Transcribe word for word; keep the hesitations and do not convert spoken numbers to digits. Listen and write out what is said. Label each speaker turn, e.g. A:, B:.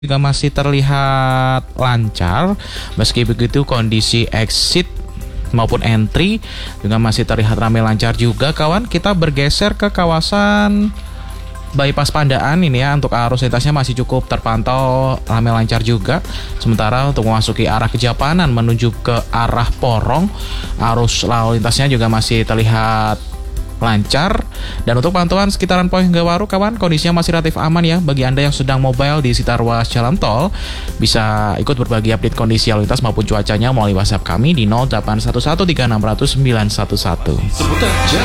A: juga masih terlihat lancar. Meski begitu kondisi exit maupun entry juga masih terlihat ramai lancar juga kawan. Kita bergeser ke kawasan bypass Pandaan ini ya, untuk arus lintasnya masih cukup terpantau ramai lancar juga. Sementara untuk memasuki arah Kejapanan menuju ke arah Porong, arus lalu lintasnya juga masih terlihat lancar. Dan untuk pantauan sekitaran Poin Gawaru kawan, kondisinya masih relatif aman ya. Bagi Anda yang sedang mobile di sekitar ruas jalan tol, bisa ikut berbagi update kondisi lalu lintas maupun cuacanya melalui WhatsApp kami di nol delapan satu satu tiga enam nol nol sembilan satu satu.